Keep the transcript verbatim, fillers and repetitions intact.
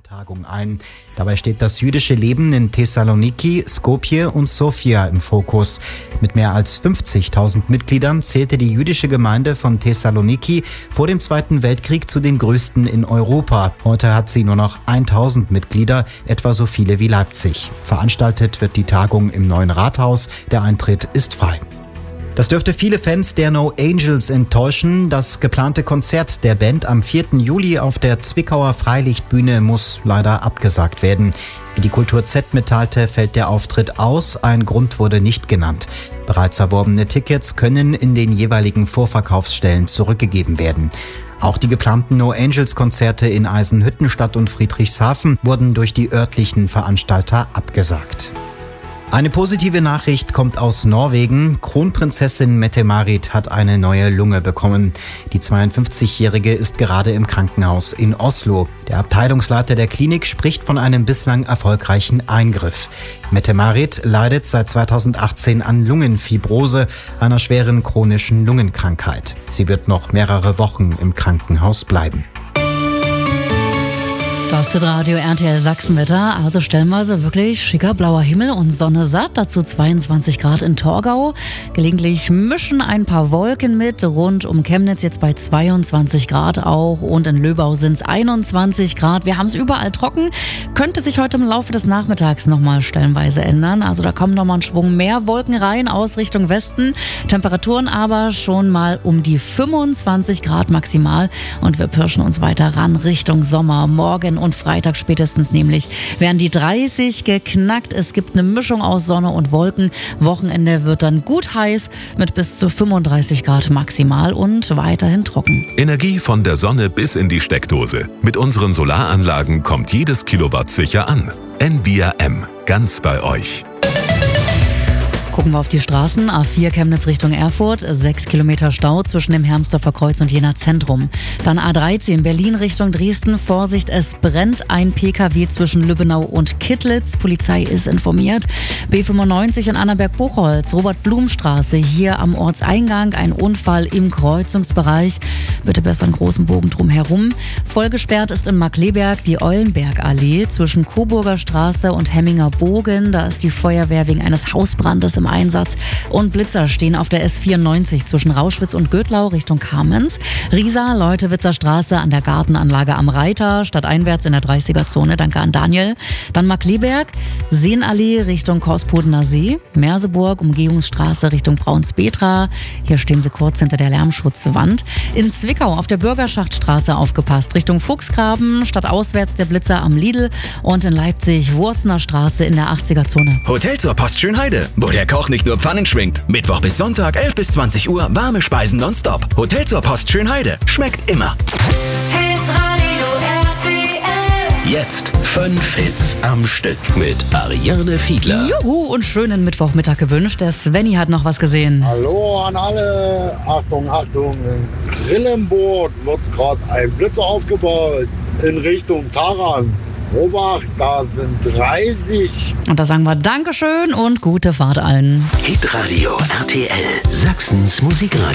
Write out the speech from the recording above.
Tagung ein. Dabei steht das jüdische Leben in Thessaloniki, Skopje und Sofia im Fokus. Mit mehr als fünfzigtausend Mitgliedern zählte die jüdische Gemeinde von Thessaloniki vor dem Zweiten Weltkrieg zu den größten in Europa. Heute hat sie nur noch tausend Mitglieder, etwa so viele wie Leipzig. Veranstaltet wird die Tagung im neuen Rathaus. Der Eintritt ist frei. Das dürfte viele Fans der No Angels enttäuschen. Das geplante Konzert der Band am vierten Juli auf der Zwickauer Freilichtbühne muss leider abgesagt werden. Wie die Kultur Z mitteilte, fällt der Auftritt aus. Ein Grund wurde nicht genannt. Bereits erworbene Tickets können in den jeweiligen Vorverkaufsstellen zurückgegeben werden. Auch die geplanten No Angels Konzerte in Eisenhüttenstadt und Friedrichshafen wurden durch die örtlichen Veranstalter abgesagt. Eine positive Nachricht kommt aus Norwegen. Kronprinzessin Mette-Marit hat eine neue Lunge bekommen. Die zweiundfünfzigjährige ist gerade im Krankenhaus in Oslo. Der Abteilungsleiter der Klinik spricht von einem bislang erfolgreichen Eingriff. Mette-Marit leidet seit zweitausendachtzehn an Lungenfibrose, einer schweren chronischen Lungenkrankheit. Sie wird noch mehrere Wochen im Krankenhaus bleiben. Das ist Radio R T L Sachsenwetter, also stellenweise wirklich schicker blauer Himmel und Sonne satt, dazu zweiundzwanzig Grad in Torgau. Gelegentlich mischen ein paar Wolken mit, rund um Chemnitz jetzt bei zweiundzwanzig Grad auch und in Löbau sind es einundzwanzig Grad. Wir haben es überall trocken, könnte sich heute im Laufe des Nachmittags nochmal stellenweise ändern. Also da kommen nochmal ein Schwung mehr Wolken rein aus Richtung Westen, Temperaturen aber schon mal um die fünfundzwanzig Grad maximal und wir pirschen uns weiter ran Richtung Sommer. Morgen und Freitag spätestens nämlich werden die dreißig geknackt. Es gibt eine Mischung aus Sonne und Wolken. Wochenende wird dann gut heiß mit bis zu fünfunddreißig Grad maximal und weiterhin trocken. Energie von der Sonne bis in die Steckdose. Mit unseren Solaranlagen kommt jedes Kilowatt sicher an. N V I A M, ganz bei euch. Gucken wir auf die Straßen. A vier Chemnitz Richtung Erfurt, sechs Kilometer Stau zwischen dem Hermsdorfer Kreuz und Jena Zentrum. Dann A dreizehn Berlin Richtung Dresden. Vorsicht, es brennt ein P K W zwischen Lübbenau und Kittlitz. Polizei ist informiert. B fünfundneunzig in Annaberg-Buchholz, Robert-Blum-Straße. Hier am Ortseingang ein Unfall im Kreuzungsbereich. Bitte besser einen großen Bogen drumherum. Voll gesperrt ist in Markkleeberg die Eulenbergallee zwischen Coburger Straße und Hemminger Bogen. Da ist die Feuerwehr wegen eines Hausbrandes im Einsatz und Blitzer stehen auf der S vierundneunzig zwischen Rauschwitz und Götlau Richtung Kamenz. Riesa, Leutewitzer Straße an der Gartenanlage am Reiter, stadteinwärts in der dreißiger Zone, danke an Daniel. Dann Markkleeberg, Seenallee Richtung Korspodener See, Merseburg, Umgehungsstraße Richtung Braunspetra. Hier stehen sie kurz hinter der Lärmschutzwand. In Zwickau auf der Bürgerschachtstraße aufgepasst, Richtung Fuchsgraben, stadtauswärts der Blitzer am Lidl und in Leipzig Wurzner Straße in der achtziger Zone. Hotel zur Post Schönheide, wo der Koch nicht nur Pfannen schwingt. Mittwoch bis Sonntag, elf bis zwanzig Uhr, warme Speisen nonstop. Hotel zur Post Schönheide. Schmeckt immer. Hitradio R T L. Jetzt fünf Hits am Stück mit Ariane Fiedler. Juhu und schönen Mittwochmittag gewünscht. Der Svenny hat noch was gesehen. Hallo an alle. Achtung, Achtung. In Grillenburg wird gerade ein Blitzer aufgebaut in Richtung Taran. Obacht, da sind dreißig. Und da sagen wir Dankeschön und gute Fahrt allen. Hitradio R T L, Sachsens Musikradio.